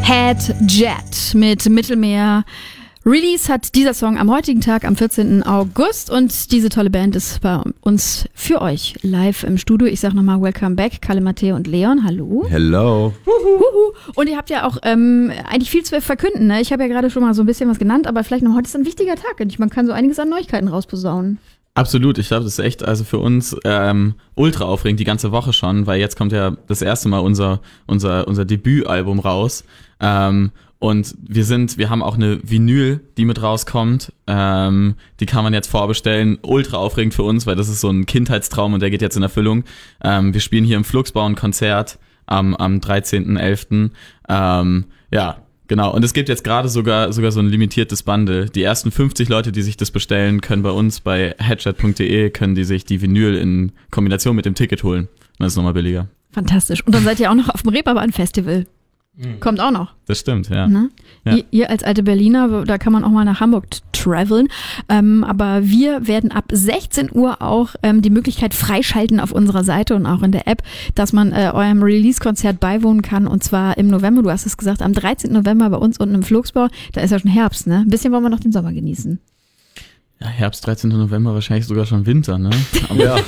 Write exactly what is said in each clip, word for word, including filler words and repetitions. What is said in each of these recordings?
Headjet mit Mittelmeer. Release hat dieser Song am heutigen Tag, am vierzehnten August, und diese tolle Band ist bei uns für euch live im Studio. Ich sag nochmal Welcome back, Kalle, Matteo und Leon, hallo. Hello. Huhu. Und ihr habt ja auch ähm, eigentlich viel zu verkünden, ne? Ich habe ja gerade schon mal so ein bisschen was genannt, aber vielleicht noch heute ist ein wichtiger Tag und man kann so einiges an Neuigkeiten rausposaunen. Absolut, ich glaube, das ist echt also für uns ähm, ultra aufregend, die ganze Woche schon, weil jetzt kommt ja das erste Mal unser unser unser Debütalbum raus. Ähm, Und wir sind, wir haben auch eine Vinyl, die mit rauskommt. Ähm, die kann man jetzt vorbestellen. Ultra aufregend für uns, weil das ist so ein Kindheitstraum und der geht jetzt in Erfüllung. Ähm, wir spielen hier im Flugsbau ein Konzert am, am dreizehnten elften Ähm, ja, genau. Und es gibt jetzt gerade sogar sogar so ein limitiertes Bundle. Die ersten fünfzig Leute, die sich das bestellen, können bei uns bei headjet punkt de, können die sich die Vinyl in Kombination mit dem Ticket holen. Das ist nochmal billiger. Fantastisch. Und dann seid ihr auch noch auf dem Reeperbahn-Festival. Kommt auch noch. Das stimmt, ja. Ne? ja. Ihr, ihr als alte Berliner, da kann man auch mal nach Hamburg t- traveln. Ähm, aber wir werden ab sechzehn Uhr auch ähm, die Möglichkeit freischalten auf unserer Seite und auch in der App, dass man äh, eurem Release-Konzert beiwohnen kann. Und zwar im November, du hast es gesagt, am dreizehnten November bei uns unten im Flugsbau. Da ist ja schon Herbst, ne? Ein bisschen wollen wir noch den Sommer genießen. Ja, Herbst, dreizehnten November, wahrscheinlich sogar schon Winter, ne? Aber ja.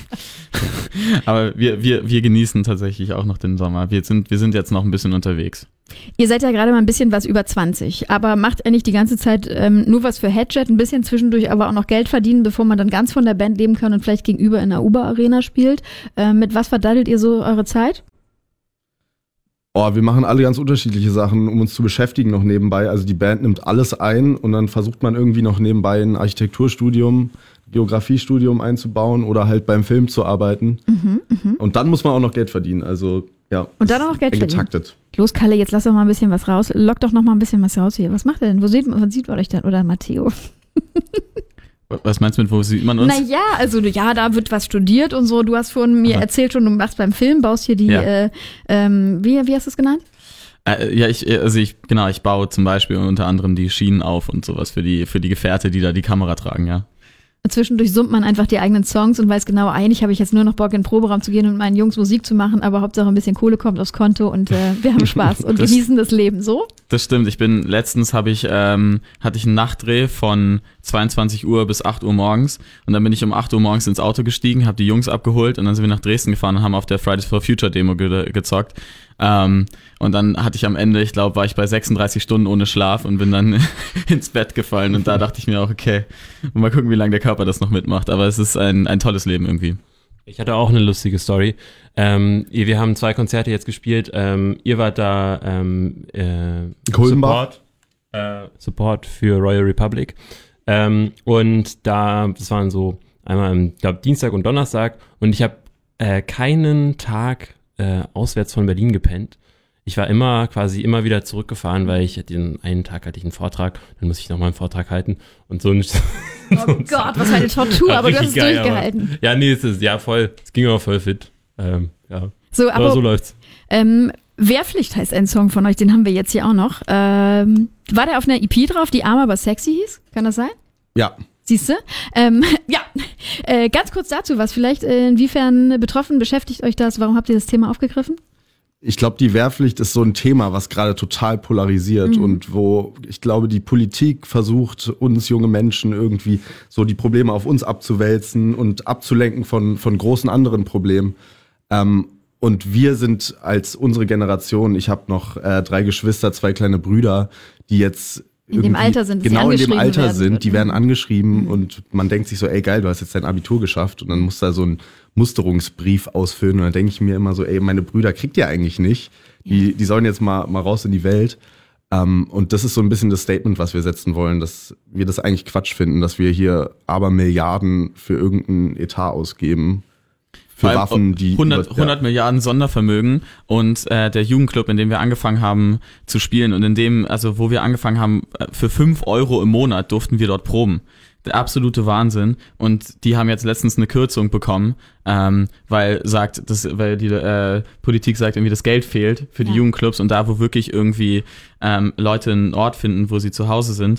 Aber wir, wir, wir genießen tatsächlich auch noch den Sommer. Wir sind, wir sind jetzt noch ein bisschen unterwegs. Ihr seid ja gerade mal ein bisschen was über zwanzig, aber macht ihr nicht die ganze Zeit ähm, nur was für Headjet, ein bisschen zwischendurch aber auch noch Geld verdienen, bevor man dann ganz von der Band leben kann und vielleicht gegenüber in der Uber-Arena spielt? Ähm, mit was verdattelt ihr so eure Zeit? Oh, wir machen alle ganz unterschiedliche Sachen, um uns zu beschäftigen noch nebenbei. Also die Band nimmt alles ein und dann versucht man irgendwie noch nebenbei ein Architekturstudium, Geografiestudium einzubauen oder halt beim Film zu arbeiten. Mhm, mh. Und dann muss man auch noch Geld verdienen. Also ja. Und dann auch noch Geld verdienen. Getaktet. Los, Kalle, jetzt lass doch mal ein bisschen was raus. Lock doch noch mal ein bisschen was raus hier. Was macht ihr denn? Wo sieht, wo sieht man euch denn? Oder Matteo? Was meinst du mit, wo sieht man uns? Naja, also ja, da wird was studiert und so. Du hast vorhin mir Aha. erzählt schon, du machst beim Film, baust hier die, ja. äh, ähm, wie, wie hast du es genannt? Äh, ja, ich, also ich, genau, ich baue zum Beispiel unter anderem die Schienen auf und sowas für die, für die Gefährte, die da die Kamera tragen, ja. Zwischendurch summt man einfach die eigenen Songs und weiß genau, eigentlich habe ich jetzt nur noch Bock, in den Proberaum zu gehen und mit meinen Jungs Musik zu machen, aber Hauptsache ein bisschen Kohle kommt aufs Konto und äh, wir haben Spaß und das, genießen das Leben, so? Das stimmt, ich bin, letztens habe ich, ähm, hatte ich einen Nachtdreh von zweiundzwanzig Uhr bis acht Uhr morgens und dann bin ich um acht Uhr morgens ins Auto gestiegen, habe die Jungs abgeholt und dann sind wir nach Dresden gefahren und haben auf der Fridays for Future Demo ge- gezockt. Ähm, und dann hatte ich am Ende, ich glaube, war ich bei sechsunddreißig Stunden ohne Schlaf und bin dann ins Bett gefallen und da dachte ich mir auch, okay, mal gucken, wie lange der Körper das noch mitmacht, aber es ist ein, ein tolles Leben irgendwie. Ich hatte auch eine lustige Story. Ähm, wir haben zwei Konzerte jetzt gespielt, ähm, ihr wart da ähm, äh, Support, äh, Support für Royal Republic ähm, und da, das waren so einmal, ich glaube, Dienstag und Donnerstag und ich habe äh, keinen Tag Äh, auswärts von Berlin gepennt. Ich war immer quasi immer wieder zurückgefahren, weil ich den einen Tag hatte ich einen Vortrag, dann muss ich nochmal einen Vortrag halten und so. Nicht, oh so Gott, was für eine Tortur, aber du hast es geil, durchgehalten. Aber, ja, nee, es ist ja voll, es ging aber voll fit. Ähm, ja. So, aber, aber so läuft's. Ähm, Wehrpflicht heißt ein Song von euch, den haben wir jetzt hier auch noch. Ähm, war der auf einer E P drauf, die arm aber sexy hieß? Kann das sein? Ja. Siehst du? Ähm, ja, äh, ganz kurz dazu was. Vielleicht, äh, inwiefern betroffen beschäftigt euch das? Warum habt ihr das Thema aufgegriffen? Ich glaube, die Wehrpflicht ist so ein Thema, was gerade total polarisiert mhm. und wo ich glaube, die Politik versucht, uns junge Menschen irgendwie so die Probleme auf uns abzuwälzen und abzulenken von, von großen anderen Problemen. Ähm, und wir sind als unsere Generation, ich habe noch äh, drei Geschwister, zwei kleine Brüder, die jetzt in dem Alter sind, genau in dem Alter werden sind, die werden angeschrieben mhm. und man denkt sich so, ey geil, du hast jetzt dein Abitur geschafft und dann musst du da so einen Musterungsbrief ausfüllen und dann denke ich mir immer so, ey, meine Brüder kriegt ihr eigentlich nicht, die, die sollen jetzt mal, mal raus in die Welt um, und das ist so ein bisschen das Statement, was wir setzen wollen, dass wir das eigentlich Quatsch finden, dass wir hier aber Milliarden für irgendeinen Etat ausgeben. Für Waffen, die hundert, über, ja. hundert Milliarden Sondervermögen und äh, der Jugendclub, in dem wir angefangen haben zu spielen und in dem, also wo wir angefangen haben, für fünf Euro im Monat durften wir dort proben. Der absolute Wahnsinn. Und die haben jetzt letztens eine Kürzung bekommen, ähm, weil sagt, das, weil die äh, Politik sagt, irgendwie das Geld fehlt für die ja. Jugendclubs und da, wo wirklich irgendwie ähm, Leute einen Ort finden, wo sie zu Hause sind,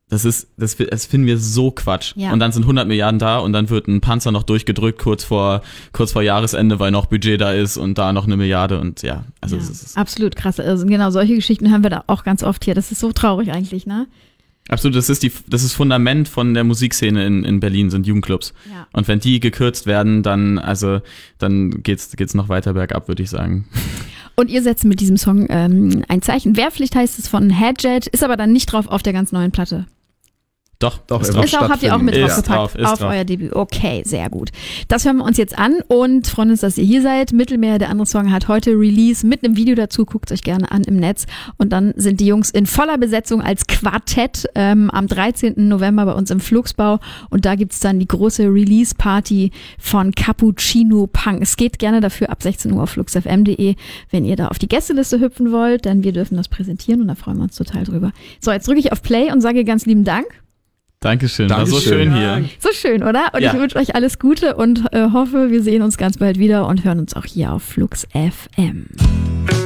Das ist, das, das finden wir so Quatsch. Ja. Und dann sind hundert Milliarden da und dann wird ein Panzer noch durchgedrückt kurz vor, kurz vor Jahresende, weil noch Budget da ist und da noch eine Milliarde und ja, also ja, das ist absolut krass. Also genau, solche Geschichten hören wir da auch ganz oft hier. Das ist so traurig eigentlich, ne? absolut, das ist die, das ist Fundament von der Musikszene in, in Berlin, sind Jugendclubs. Ja. Und wenn die gekürzt werden, dann, also, dann geht's, geht's noch weiter bergab, würde ich sagen. Und ihr setzt mit diesem Song ähm, ein Zeichen. Wehrpflicht heißt es von Headjet, ist aber dann nicht drauf auf der ganz neuen Platte. Doch, Doch, ist er drauf. wird Ist auch, habt ihr auch mit Ist draufgepackt drauf, ist auf drauf. euer Debüt. Okay, sehr gut. Das hören wir uns jetzt an und freuen uns, dass ihr hier seid. Mittelmeer, der andere Song, hat heute Release mit einem Video dazu. Guckt euch gerne an im Netz. Und dann sind die Jungs in voller Besetzung als Quartett ähm, am dreizehnten November bei uns im Flugsbau. Und da gibt's dann die große Release-Party von Cappuccino Punk. Es geht gerne dafür ab sechzehn Uhr auf fluxfm punkt de, wenn ihr da auf die Gästeliste hüpfen wollt, denn wir dürfen das präsentieren und da freuen wir uns total drüber. So, jetzt drücke ich auf Play und sage ganz lieben Dank. Dankeschön, war so Dankeschön. schön hier. So schön, oder? Und Ja. ich wünsche euch alles Gute und äh, hoffe, wir sehen uns ganz bald wieder und hören uns auch hier auf Flux F M.